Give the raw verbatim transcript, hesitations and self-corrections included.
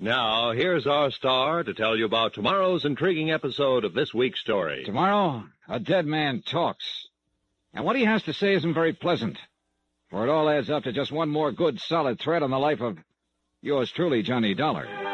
Now, here's our star to tell you about tomorrow's intriguing episode of this week's story. Tomorrow, a dead man talks. And what he has to say isn't very pleasant. For it all adds up to just one more good, solid thread on the life of yours truly, Johnny Dollar.